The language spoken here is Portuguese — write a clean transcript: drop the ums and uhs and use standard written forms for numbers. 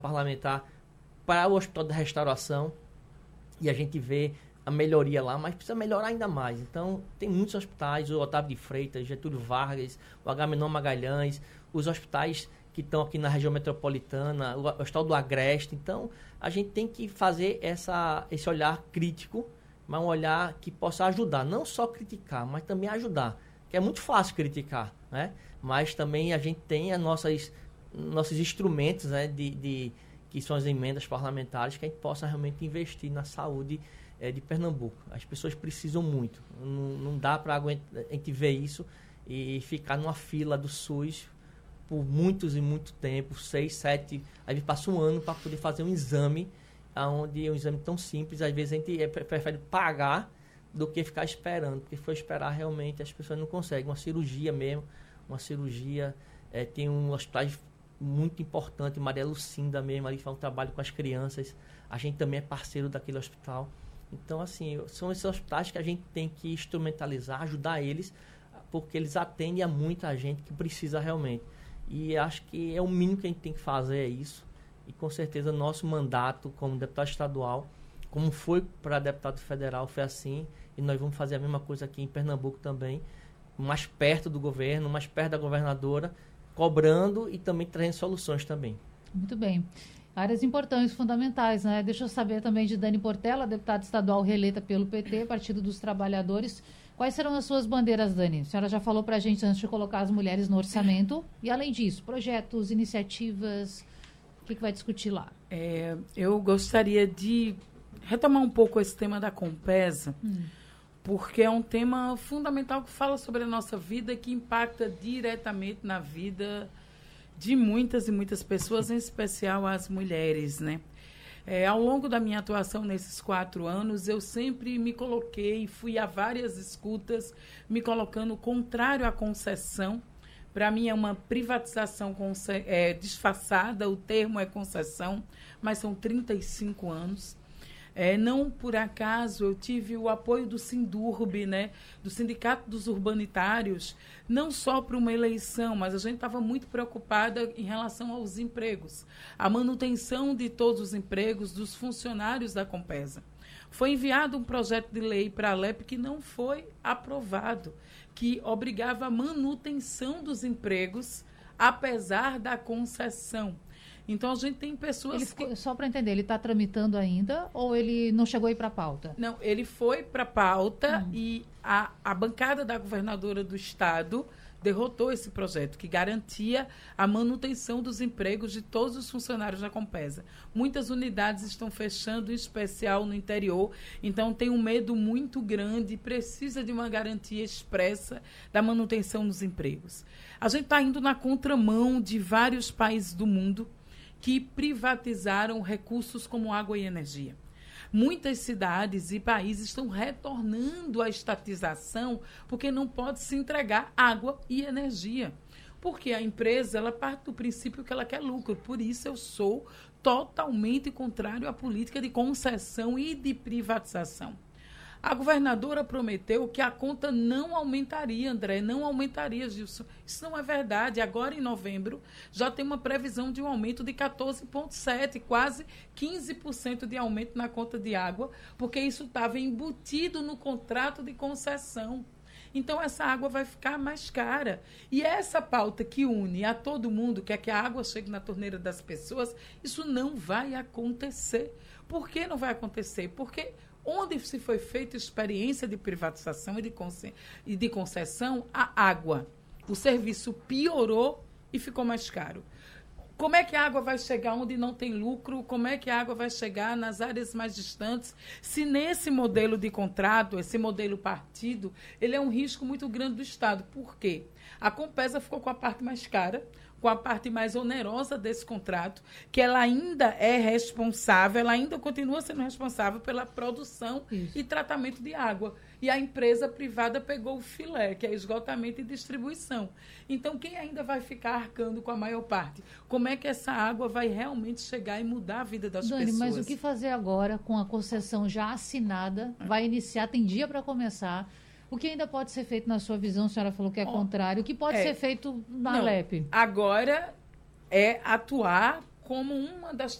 parlamentar para o Hospital da Restauração e a gente vê a melhoria lá, mas precisa melhorar ainda mais. Então, tem muitos hospitais, o Otávio de Freitas, Getúlio Vargas, o Agamenon Magalhães, os hospitais que estão aqui na região metropolitana, o Hospital do Agreste. Então, a gente tem que fazer esse olhar crítico, mas um olhar que possa ajudar, não só criticar, mas também ajudar. Que é muito fácil criticar, né? Mas também a gente tem nossos instrumentos, né, que são as emendas parlamentares, que a gente possa realmente investir na saúde de Pernambuco. As pessoas precisam muito. Não dá para a gente ver isso e ficar numa fila do SUS por muitos e muito tempo, 6, 7, a gente passa um ano para poder fazer um exame, onde é um exame tão simples, às vezes a gente prefere pagar do que ficar esperando, porque se for esperar realmente as pessoas não conseguem. Uma cirurgia mesmo, tem um hospital muito importante, Maria Lucinda mesmo, ali que faz um trabalho com as crianças, a gente também é parceiro daquele hospital. Então, assim, são esses hospitais que a gente tem que instrumentalizar, ajudar eles, porque eles atendem a muita gente que precisa realmente. E acho que é o mínimo que a gente tem que fazer, é isso. E com certeza nosso mandato como deputado estadual, como foi para deputado federal, foi assim. E nós vamos fazer a mesma coisa aqui em Pernambuco também, mais perto do governo, mais perto da governadora, cobrando e também trazendo soluções também. Muito bem. Áreas importantes, fundamentais, né? Deixa eu saber também de Dani Portela, deputada estadual reeleita pelo PT, Partido dos Trabalhadores. Quais serão as suas bandeiras, Dani? A senhora já falou para a gente antes de colocar as mulheres no orçamento. E, além disso, projetos, iniciativas, o que vai discutir lá? Eu gostaria de retomar um pouco esse tema da Compesa, porque é um tema fundamental que fala sobre a nossa vida e que impacta diretamente na vida de muitas e muitas pessoas, em especial as mulheres, né? Ao longo da minha atuação nesses 4 anos, eu sempre me coloquei, fui a várias escutas, me colocando contrário à concessão. Para mim é uma privatização disfarçada, o termo é concessão, mas são 35 anos. Não por acaso eu tive o apoio do Sindurb, né, do Sindicato dos Urbanitários, não só para uma eleição, mas a gente estava muito preocupada em relação aos empregos, a manutenção de todos os empregos dos funcionários da Compesa. Foi enviado um projeto de lei para a Alep que não foi aprovado, que obrigava a manutenção dos empregos, apesar da concessão. Então, a gente tem pessoas Só para entender, ele está tramitando ainda ou ele não chegou aí para a pauta? Não, ele foi para a pauta e a bancada da governadora do estado derrotou esse projeto, que garantia a manutenção dos empregos de todos os funcionários da Compesa. Muitas unidades estão fechando, em especial no interior, então tem um medo muito grande, precisa de uma garantia expressa da manutenção dos empregos. A gente está indo na contramão de vários países do mundo que privatizaram recursos como água e energia. Muitas cidades e países estão retornando à estatização porque não pode se entregar água e energia. Porque a empresa ela parte do princípio que ela quer lucro. Por isso eu sou totalmente contrário à política de concessão e de privatização. A governadora prometeu que a conta não aumentaria, André, não aumentaria, Gilson. Isso não é verdade. Agora, em novembro, já tem uma previsão de um aumento de 14,7%, quase 15% de aumento na conta de água, porque isso estava embutido no contrato de concessão. Então, essa água vai ficar mais cara. E essa pauta que une a todo mundo, que é que a água chegue na torneira das pessoas, isso não vai acontecer. Por que não vai acontecer? Porque onde se foi feita experiência de privatização e de concessão, a água. O serviço piorou e ficou mais caro. Como é que a água vai chegar onde não tem lucro? Como é que a água vai chegar nas áreas mais distantes? Se nesse modelo de contrato, esse modelo partido, ele é um risco muito grande do Estado. Por quê? A Compesa ficou com a parte mais cara, com a parte mais onerosa desse contrato, que ela ainda é responsável, ela ainda continua sendo responsável pela produção e tratamento de água. E a empresa privada pegou o filé, que é esgotamento e distribuição. Então, quem ainda vai ficar arcando com a maior parte? Como é que essa água vai realmente chegar e mudar a vida das pessoas? Dani, mas o que fazer agora com a concessão já assinada? Vai iniciar, tem dia para começar. O que ainda pode ser feito na sua visão? A senhora falou que é contrário. O que pode ser feito na Alep? Agora é atuar como uma das